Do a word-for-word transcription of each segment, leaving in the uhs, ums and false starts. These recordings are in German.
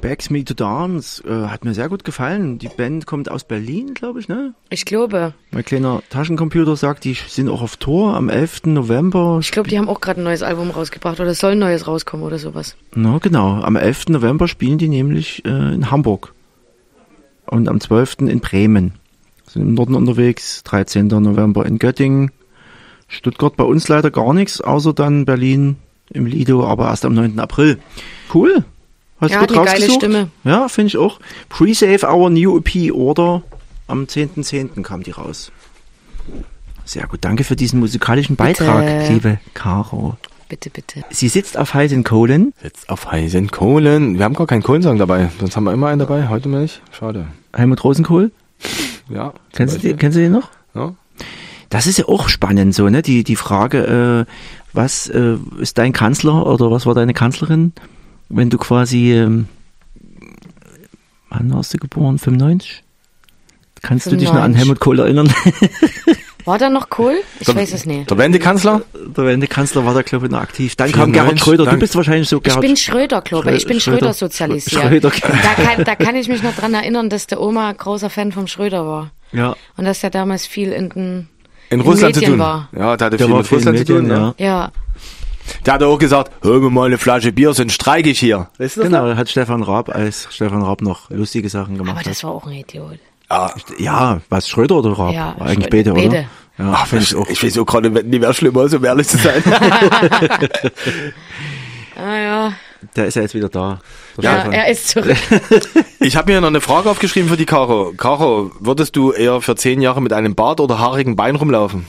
Begs Me to Dance, äh, hat mir sehr gut gefallen. Die Band kommt aus Berlin, glaube ich, ne? Ich glaube. Mein kleiner Taschencomputer sagt, die sind auch auf Tour am elften November. Ich glaube, die haben auch gerade ein neues Album rausgebracht oder es soll ein neues rauskommen oder sowas. Na genau, am elften November spielen die nämlich äh, in Hamburg und am zwölften in Bremen. Sind im Norden unterwegs, dreizehnten November in Göttingen. Stuttgart bei uns leider gar nichts, außer dann Berlin im Lido, aber erst am neunten April. Cool. Hast ja, gut eine geile rausgesucht? Stimme. Ja, finde ich auch. Pre-Save Our New E P Order. Am zehnten zehnten kam die raus. Sehr gut, danke für diesen musikalischen Beitrag, bitte. liebe Caro. Bitte, bitte. Sie sitzt auf heißen Kohlen. Sitzt auf heißen Kohlen. Wir haben gar keinen Kohlensong dabei. Sonst haben wir immer einen dabei. Heute mal nicht. Schade. Helmut Rosenkohl. Ja. Kennst du, den, kennst du den noch? Ja. Das ist ja auch spannend so, ne? Die, die Frage, äh, was äh, ist dein Kanzler oder was war deine Kanzlerin, wenn du quasi, ähm, wann warst du geboren? fünfundneunzig? Kannst fünfundneunzig. du dich noch an Helmut Kohl erinnern? War da noch Kohl? Ich der, weiß es nicht. Der Wendekanzler? Der Wendekanzler war da, glaube ich, noch aktiv. Dann kam vierundneunzig, Gerhard Schröder. dann, du bist wahrscheinlich so Gerhard. Ich bin Schröder, glaube ich. Ich bin Schröder, Schröder sozialisiert. Schröder. Da, kann, da kann ich mich noch dran erinnern, dass der Oma großer Fan vom Schröder war. Ja. Und dass der damals viel in den In, in Russland Medien zu tun. war. Ja, der hatte Der viel war mit viel Russland in zu tun. Medien, Ja. Ja. Der hat auch gesagt, hör mir mal eine Flasche Bier, sonst streike ich hier. Weißt du das Genau, da hat Stefan Raab, als Stefan Raab noch lustige Sachen gemacht Aber das hat. war auch ein Idiot. Ja. Ja, was, Schröder oder Raab? Ja, Eigentlich Schröder. beide, oder? Beide. Ja, Ach, finde ich, ich auch. ich weiß auch gerade nicht mehr schlimmer, so um ehrlich zu sein. Ah ja. Der ist ja jetzt wieder da. Der Ja, Stefan. er ist zurück. Ich habe mir noch eine Frage aufgeschrieben für die Caro. Caro, würdest du eher für zehn Jahre mit einem Bart oder haarigen Bein rumlaufen?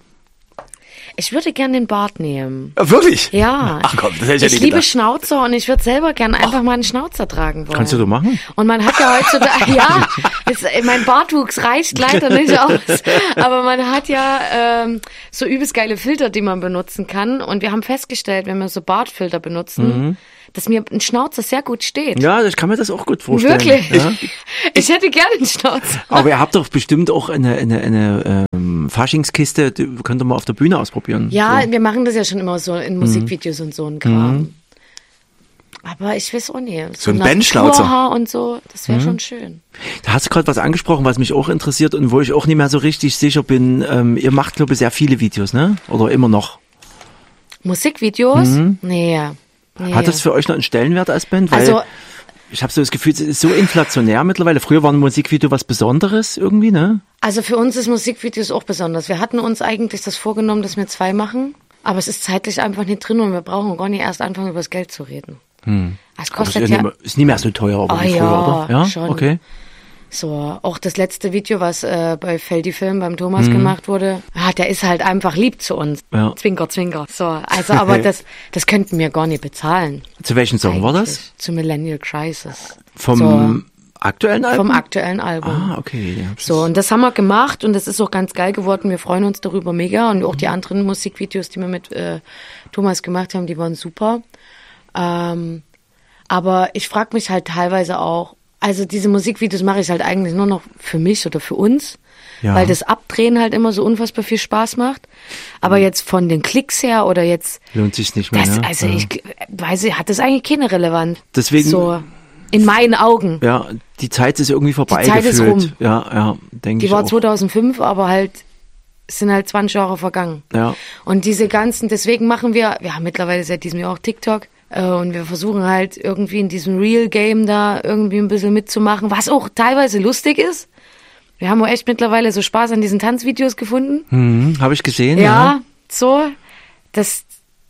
Ich würde gern den Bart nehmen. Ja, wirklich? Ja. Ach komm, das hätte ich ja Ich nicht liebe gedacht. Schnauzer und ich würde selber gern einfach mal einen Schnauzer tragen wollen. Kannst du doch machen? Und man hat ja heutzutage, ja, es, mein Bartwuchs reicht leider nicht aus, aber man hat ja ähm, so übelst geile Filter, die man benutzen kann. Und wir haben festgestellt, wenn wir so Bartfilter benutzen, mhm. dass mir ein Schnauzer sehr gut steht. Ja, ich kann mir das auch gut vorstellen. Wirklich? Ja? Ich hätte gerne einen Schnauzer. Aber ihr habt doch bestimmt auch eine, eine, eine ähm, Faschingskiste, die könnt ihr mal auf der Bühne ausprobieren. Ja, so. wir machen das ja schon immer so in Musikvideos mhm. und so ein Kram. Mhm. Aber ich weiß auch nicht. So ein Ben-Schnauzer. Naturhaar und so, das wäre mhm. schon schön. Da hast du gerade was angesprochen, was mich auch interessiert und wo ich auch nicht mehr so richtig sicher bin. Ähm, ihr macht, glaube ich, sehr viele Videos, ne? Oder immer noch? Musikvideos? Mhm. Nee. nee. Hat das für euch noch einen Stellenwert als Band? Weil also, ich habe so das Gefühl, es ist so inflationär mittlerweile. Früher war ein Musikvideo was Besonderes irgendwie, ne? Also für uns ist Musikvideos auch besonders. Wir hatten uns eigentlich das vorgenommen, dass wir zwei machen, aber es ist zeitlich einfach nicht drin und wir brauchen gar nicht erst anfangen, über das Geld zu reden. Hm. Es kostet ist, ja... nicht mehr, ist nicht mehr so teuer, aber oh, wie früher, ja, oder? Ja, schon. Okay. So, auch das letzte Video, was äh, bei Feldi Film beim Thomas mhm. gemacht wurde, ah, der ist halt einfach lieb zu uns. Ja. Zwinker, zwinker. So, also, aber das, das könnten wir gar nicht bezahlen. Zu welchem Song Eigentlich. war das? Zu Millennial Crisis. Vom so, aktuellen Album? Vom aktuellen Album. Ah, okay. Ja, so, und das haben wir gemacht und das ist auch ganz geil geworden. Wir freuen uns darüber mega und auch die anderen Musikvideos, die wir mit äh, Thomas gemacht haben, die waren super. Ähm, aber ich frage mich halt teilweise auch, also diese Musikvideos mache ich halt eigentlich nur noch für mich oder für uns, ja. weil das Abdrehen halt immer so unfassbar viel Spaß macht. Aber jetzt von den Klicks her oder jetzt... Lohnt sich's nicht mehr, das, ne? Also ja. ich weiß, hat das eigentlich keine Relevanz. Deswegen... So, in meinen Augen. Ja, die Zeit ist irgendwie vorbei Die Zeit gefühlt. ist rum. Ja, ja, denke ich Die war auch. zweitausendfünf, aber halt... Es sind halt zwanzig Jahre vergangen. Ja. Und diese ganzen, deswegen machen wir, wir haben mittlerweile seit diesem Jahr auch TikTok, äh, und wir versuchen halt irgendwie in diesem Real-Game da irgendwie ein bisschen mitzumachen, was auch teilweise lustig ist. Wir haben auch echt mittlerweile so Spaß an diesen Tanzvideos gefunden. Mhm, habe ich gesehen, ja. Ja, so. Das,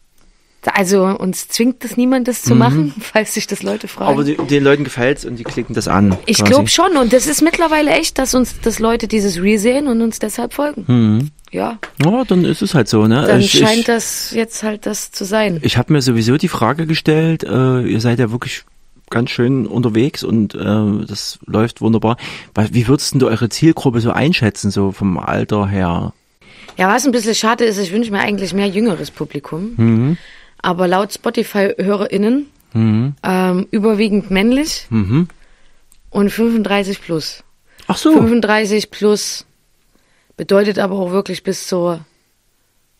also uns zwingt das niemand, das zu Mhm. machen, falls sich das Leute fragen. Aber die, den Leuten gefällt's und die klicken das an. Ich quasi. glaube schon und das ist mittlerweile echt, dass uns, dass Leute dieses Real sehen und uns deshalb folgen. Mhm. Ja. Ja, dann ist es halt so, ne? Dann ich, scheint ich, das jetzt halt das zu sein. Ich habe mir sowieso die Frage gestellt, äh, ihr seid ja wirklich ganz schön unterwegs und äh, das läuft wunderbar. Wie würdest du eure Zielgruppe so einschätzen, so vom Alter her? Ja, was ein bisschen schade ist, ich wünsche mir eigentlich mehr jüngeres Publikum. Mhm. Aber laut Spotify-HörerInnen Mhm. ähm, überwiegend männlich Mhm. und fünfunddreißig plus. Ach so. fünfunddreißig plus bedeutet aber auch wirklich bis zur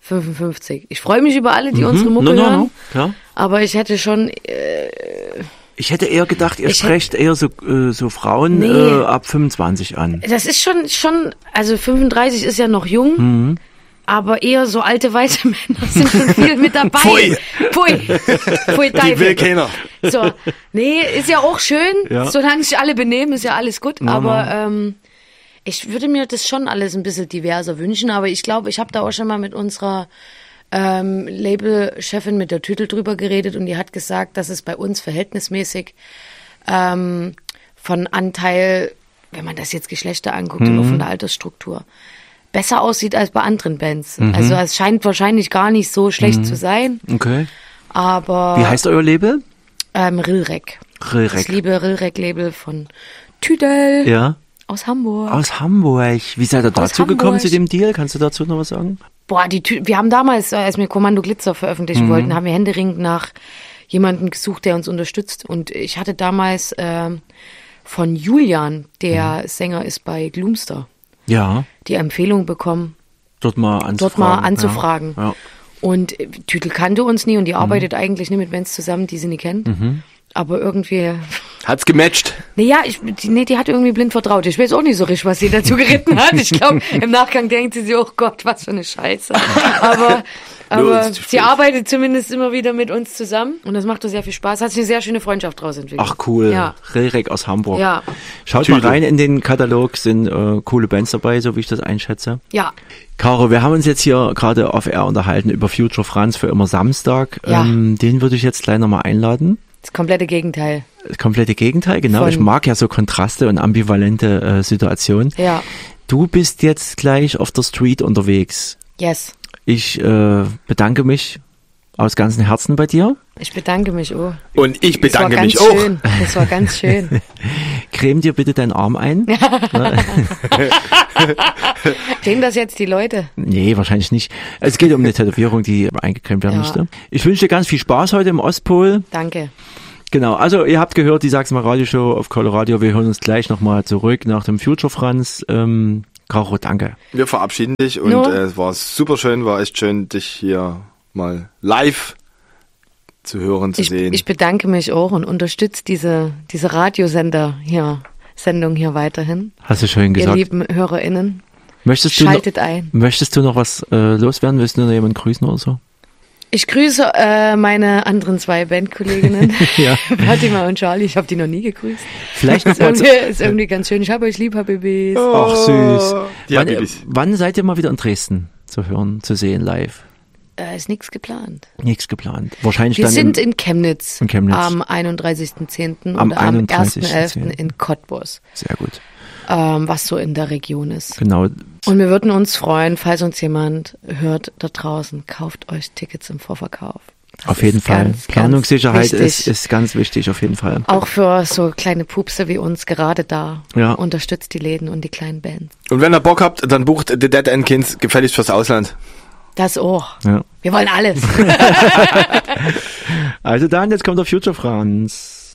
fünfundfünfzig. Ich freue mich über alle, die Mhm. unsere Mucke no, no, hören. no. Klar. Aber ich hätte schon, äh, Ich hätte eher gedacht, ihr Ich sprecht eher so, äh, so Frauen Nee. äh, ab fünfundzwanzig an. Das ist schon, schon, also fünfunddreißig ist ja noch jung, Mhm. aber eher so alte weiße Männer sind schon viel mit dabei. Pfui. Pfui. Pfui, Die will Teufel. keiner. So, nee, ist ja auch schön, Ja. solange sich alle benehmen, ist ja alles gut, Na, aber na. ähm, ich würde mir das schon alles ein bisschen diverser wünschen, aber ich glaube, ich habe da auch schon mal mit unserer ähm, Labelchefin, mit der Tüttel drüber geredet und die hat gesagt, dass es bei uns verhältnismäßig ähm, von Anteil, wenn man das jetzt Geschlechter anguckt Mhm. und auch von der Altersstruktur, besser aussieht als bei anderen Bands. Also es scheint wahrscheinlich gar nicht so schlecht zu sein, Okay. aber Wie heißt euer Label? ähm, Rilrek. Das Rilrek. liebe Rilrek-Label von Tüdel Ja. aus Hamburg. Aus Hamburg. Wie seid ihr dazu Hamburg. gekommen zu dem Deal? Kannst du dazu noch was sagen? Boah, die Tü wir haben damals, äh, als wir Kommando Glitzer veröffentlichen wollten, haben wir händeringend nach jemandem gesucht, der uns unterstützt. Und ich hatte damals ähm, von Julian, der Sänger ist bei Gloomster, Ja. die Empfehlung bekommen, Dort mal anzufragen. dort mal anzufragen. Ja. Ja. Und äh, Tüttel kannte uns nie und die arbeitet eigentlich nicht mit Bands zusammen, die sie nie kennt. Aber irgendwie, Hat's gematcht. naja, ich, die, nee, die hat irgendwie blind vertraut. Ich weiß auch nicht so richtig, was sie dazu geritten hat. Ich glaube, im Nachgang denkt sie sich, oh Gott, was für eine Scheiße. Aber, aber ist zu spät. sie arbeitet zumindest immer wieder mit uns zusammen und das macht uns sehr viel Spaß. Hat sich eine sehr schöne Freundschaft draus entwickelt. Ach cool. Ja. Rilrek aus Hamburg. Ja. Schaut Tüdel. mal rein in den Katalog, sind äh, coole Bands dabei, so wie ich das einschätze. Ja. Caro, wir haben uns jetzt hier gerade off-air unterhalten über Future Franz für immer Samstag. Ja. Ähm, den würde ich jetzt gleich nochmal einladen. Das komplette Gegenteil. Das komplette Gegenteil, genau. Von- Ich mag ja so Kontraste und ambivalente äh, Situationen. Ja. Du bist jetzt gleich auf der Street unterwegs. Yes. Ich äh, bedanke mich aus ganzem Herzen bei dir. Ich bedanke mich, oh. Und ich Das war bedanke ganz mich auch. schön. Das war ganz schön. Creme dir bitte deinen Arm ein. Sehen das jetzt die Leute? Nee, wahrscheinlich nicht. Es geht um eine Tätowierung, die eingecremt werden Ja. müsste. Ich wünsche dir ganz viel Spaß heute im Ostpol. Danke. Genau, also ihr habt gehört, die Sag's mal Radioshow auf Coloradio. Wir hören uns gleich nochmal zurück nach dem Future Franz. Ähm, Caro, danke. Wir verabschieden dich und No. äh, es war super schön, war echt schön, dich hier mal live zu hören, zu Ich, sehen. ich bedanke mich auch und unterstütze diese, diese Radiosender hier, Sendung hier weiterhin. Hast du schön Ihr gesagt. lieben HörerInnen, Möchtest du, noch, schaltet ein. möchtest du noch was äh, loswerden? Willst du noch jemanden grüßen oder so? Ich grüße äh, meine anderen zwei Bandkolleginnen, Ja. Fatima und Charlie. Ich habe die noch nie gegrüßt. Vielleicht noch Ist mal zu, irgendwie, ist irgendwie ganz schön. Ich habe euch lieb, Habibis. Ach süß. Die Wann, Habibis. wann seid ihr mal wieder in Dresden zu hören, zu sehen live? Äh, ist nichts geplant. Nichts geplant. Wahrscheinlich Wir dann sind im, in Chemnitz, in Chemnitz. am einunddreißigsten zehnten Am und am ersten einunddreißigsten elften zehnten in Cottbus, sehr gut. ähm, was so in der Region ist. Genau. Und wir würden uns freuen, falls uns jemand hört da draußen, kauft euch Tickets im Vorverkauf. Das Auf jeden ist Fall. ganz, Planungssicherheit ganz ist, wichtig. ist ganz wichtig, auf jeden Fall. Auch für so kleine Pupse wie uns gerade da. Ja. Unterstützt die Läden und die kleinen Bands. Und wenn ihr Bock habt, dann bucht The Dead End Kids gefälligst fürs Ausland. Das auch. Ja. Wir wollen alles. Also dann, jetzt kommt der Future Franz.